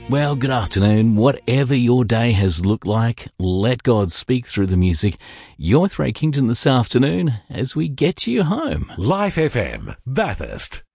Well, good afternoon. Whatever your day has looked like, let God speak through the music. You're with Ray Kington this afternoon as we get you home. Life FM, Bathurst.